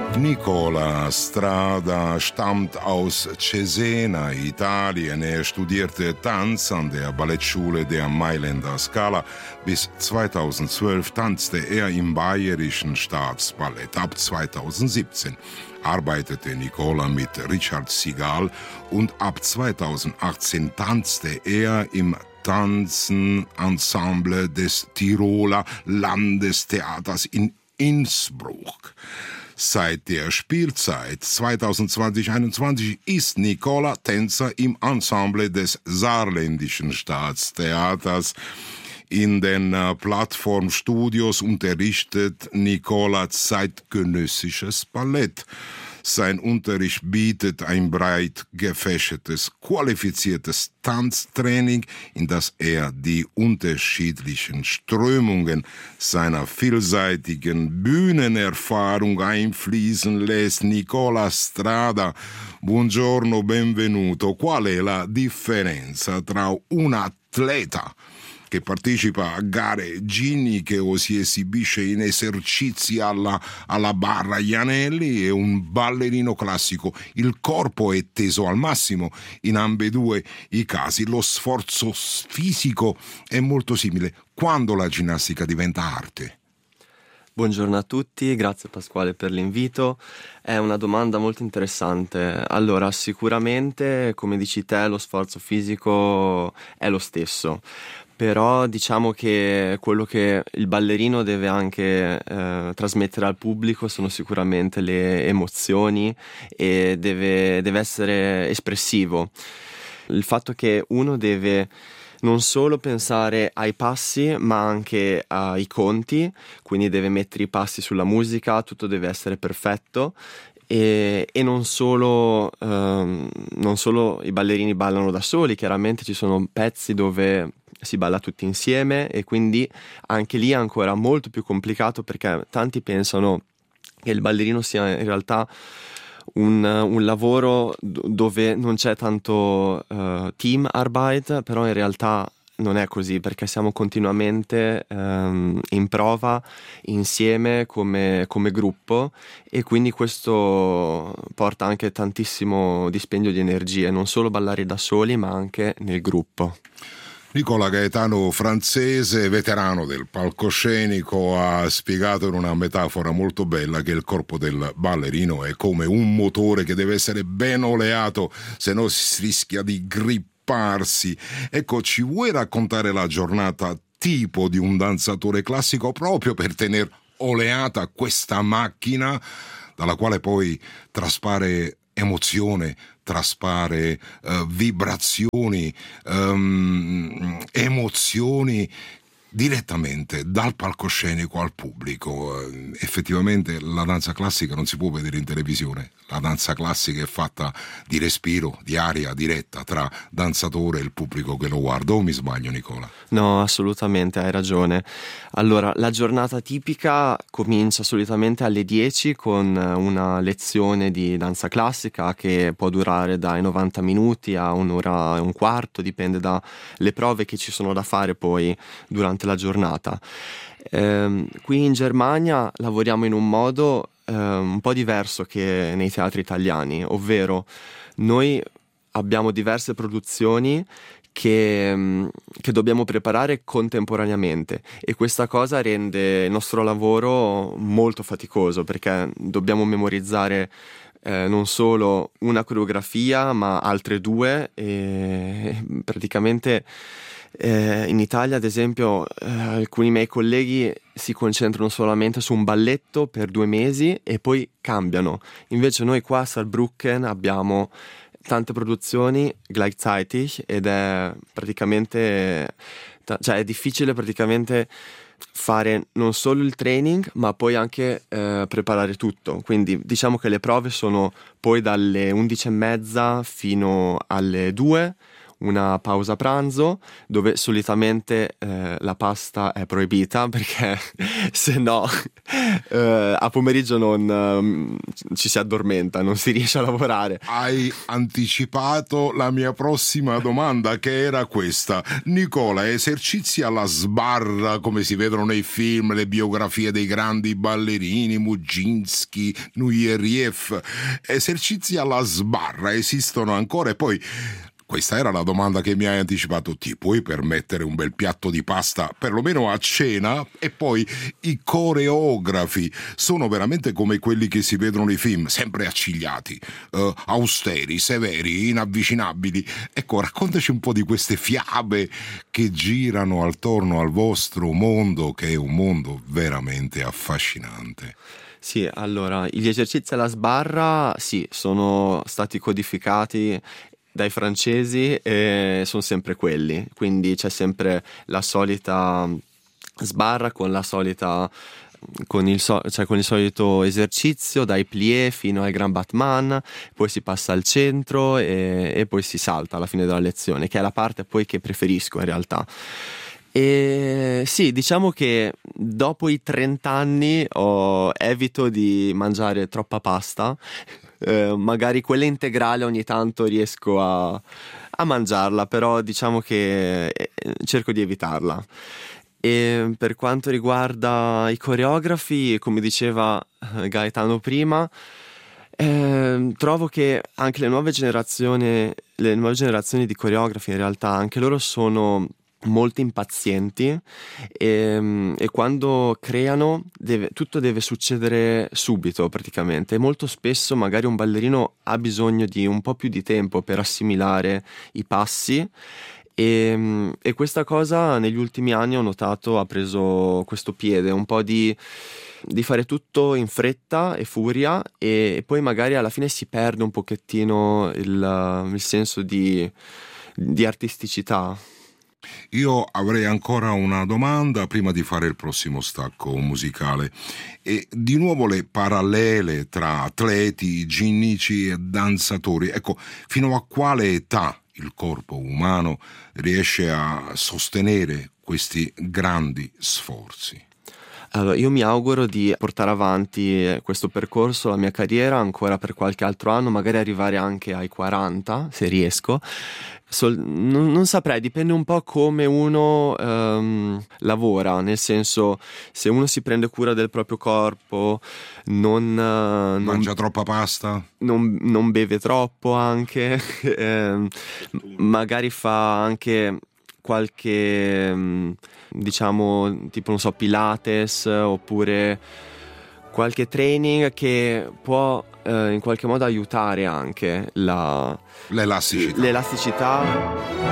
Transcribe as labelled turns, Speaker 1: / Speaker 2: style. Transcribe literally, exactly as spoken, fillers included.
Speaker 1: Nicola Strada stammt aus Cesena, Italien. Er studierte Tanz an der Ballettschule der Mailänder Scala. Bis zweitausendzwölf tanzte er im Bayerischen Staatsballett. Ab zweitausendsiebzehn arbeitete Nicola mit Richard Sigal und ab zweitausendachtzehn tanzte er im Tanzenensemble des Tiroler Landestheaters in Innsbruck. Seit der Spielzeit zweitausendzwanzig einundzwanzig ist Nicola Tänzer im Ensemble des Saarländischen Staatstheaters. In den äh, Plattformstudios unterrichtet Nicola zeitgenössisches Ballett. Sein Unterricht bietet ein breit gefächertes, qualifiziertes Tanztraining, in das er die unterschiedlichen Strömungen seiner vielseitigen Bühnenerfahrung einfließen lässt. Nicola Strada, buongiorno, benvenuto. Qual è la differenza tra un atleta che partecipa a gare ginniche o si esibisce in esercizi alla, alla barra agli anelli e un ballerino classico? Il corpo è teso al massimo in ambedue i casi, lo sforzo fisico è molto simile. Quando la ginnastica diventa arte?
Speaker 2: Buongiorno a tutti, grazie Pasquale per l'invito. È una domanda molto interessante. Allora, sicuramente, come dici te, lo sforzo fisico è lo stesso. Però diciamo che quello che il ballerino deve anche eh, trasmettere al pubblico sono sicuramente le emozioni e deve, deve essere espressivo. Il fatto che uno deve non solo pensare ai passi ma anche ai conti, quindi deve mettere i passi sulla musica, tutto deve essere perfetto. E, e non solo ehm, non solo i ballerini ballano da soli, chiaramente ci sono pezzi dove si balla tutti insieme e quindi anche lì è ancora molto più complicato, perché tanti pensano che il ballerino sia in realtà un, un lavoro dove non c'è tanto uh, teamarbeit, però in realtà non è così, perché siamo continuamente um, in prova insieme come, come gruppo, e quindi questo porta anche tantissimo dispendio di energie, non solo ballare da soli ma anche nel gruppo.
Speaker 1: Nicola Gaetano Francese, veterano del palcoscenico, ha spiegato in una metafora molto bella che il corpo del ballerino è come un motore che deve essere ben oleato, se no si rischia di gripparsi. Ecco, ci vuoi raccontare la giornata tipo di un danzatore classico proprio per tenere oleata questa macchina dalla quale poi traspare emozione, traspare uh, vibrazioni, um, emozioni direttamente dal palcoscenico al pubblico. Uh, effettivamente la danza classica non si può vedere in televisione. La danza classica è fatta di respiro, di aria diretta tra danzatore e il pubblico che lo guarda. O mi sbaglio, Nicola?
Speaker 2: No, assolutamente, hai ragione. Allora, la giornata tipica comincia solitamente alle dieci con una lezione di danza classica che può durare dai novanta minuti a un'ora e un quarto, dipende dalle prove che ci sono da fare poi durante la giornata. Eh, qui in Germania lavoriamo in un modo eh, un po' diverso che nei teatri italiani, ovvero noi abbiamo diverse produzioni che, che dobbiamo preparare contemporaneamente, e questa cosa rende il nostro lavoro molto faticoso, perché dobbiamo memorizzare eh, non solo una coreografia ma altre due, e praticamente Eh, in Italia, ad esempio, eh, alcuni miei colleghi si concentrano solamente su un balletto per due mesi e poi cambiano. Invece noi qua a Saarbrücken abbiamo tante produzioni gleichzeitig ed è praticamente, cioè è difficile praticamente fare non solo il training ma poi anche eh, preparare tutto. Quindi diciamo che le prove sono poi dalle undici e mezza fino alle due, una pausa pranzo dove solitamente eh, la pasta è proibita perché se no eh, a pomeriggio non eh, ci si addormenta, non si riesce a lavorare.
Speaker 1: Hai anticipato la mia prossima domanda, che era questa. Nicola, esercizi alla sbarra come si vedono nei film, le biografie dei grandi ballerini, Muginski, Nujeriev, esercizi alla sbarra esistono ancora? E poi, questa era la domanda che mi hai anticipato, ti puoi permettere un bel piatto di pasta perlomeno a cena? E poi i coreografi sono veramente come quelli che si vedono nei film, sempre accigliati, eh, austeri, severi, inavvicinabili. Ecco, raccontaci un po' di queste fiabe che girano attorno al vostro mondo, che è un mondo veramente affascinante.
Speaker 2: Sì, allora, gli esercizi alla sbarra, sì, sono stati codificati dai francesi e sono sempre quelli, quindi c'è sempre la solita sbarra con la solita con il, so, cioè con il solito esercizio dai plié fino al Grand Batman, poi si passa al centro e, e poi si salta alla fine della lezione, che è la parte poi che preferisco in realtà. E sì, diciamo che dopo i trenta anni ho, evito di mangiare troppa pasta. Eh, magari quella integrale ogni tanto riesco a, a mangiarla, però diciamo che eh, cerco di evitarla. E per quanto riguarda i coreografi, come diceva Gaetano prima, eh, trovo che anche le nuove generazioni, le nuove generazioni di coreografi in realtà anche loro sono molto impazienti e, e quando creano deve, tutto deve succedere subito praticamente, e molto spesso magari un ballerino ha bisogno di un po' più di tempo per assimilare i passi e, e questa cosa negli ultimi anni ho notato ha preso questo piede un po' di, di fare tutto in fretta e furia e, e poi magari alla fine si perde un pochettino il, il senso di, di artisticità.
Speaker 1: Io avrei ancora una domanda prima di fare il prossimo stacco musicale. E di nuovo le parallele tra atleti, ginnici e danzatori. Ecco, fino a quale età il corpo umano riesce a sostenere questi grandi sforzi?
Speaker 2: Allora, io mi auguro di portare avanti questo percorso, la mia carriera, ancora per qualche altro anno, magari arrivare anche ai quaranta, se riesco. Sol- non, non saprei, dipende un po' come uno ehm, lavora, nel senso, se uno si prende cura del proprio corpo, non... eh, non
Speaker 1: Mangia troppa pasta?
Speaker 2: non, non beve troppo anche, ehm, magari fa anche qualche, mm, diciamo, tipo, non so, Pilates oppure qualche training che può eh, in qualche modo aiutare anche la,
Speaker 1: L'elasticità.
Speaker 2: l'elasticità